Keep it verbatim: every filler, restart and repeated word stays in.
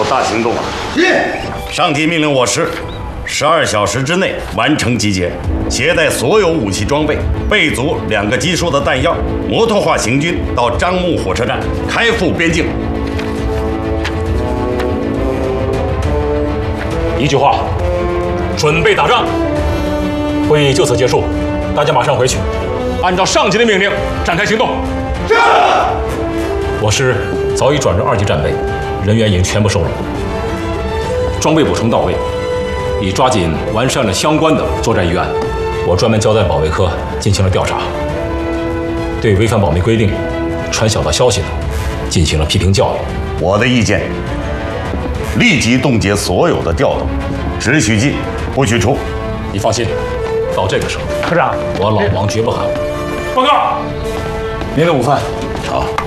大行动啊！ 耶！ 上级命令我师，十二小时之内完成集结，携带所有武器装备，备足两个基数的弹药，摩托化行军到樟木火车站，开赴边境。 一句话，准备打仗。会议就此结束，大家马上回去，按照上级的命令展开行动。 是。 我师早已转入二级战备，人员已经全部收拢，装备补充到位，已抓紧完善了相关的作战预案。我专门交代保卫科进行了调查，对违反保密规定、传小道消息的进行了批评教育。 我的意见，立即冻结所有的调动，只许进，不许出。 你放心，到这个时候， 科长， 我老王绝不含糊。 报告，您的午饭。 好。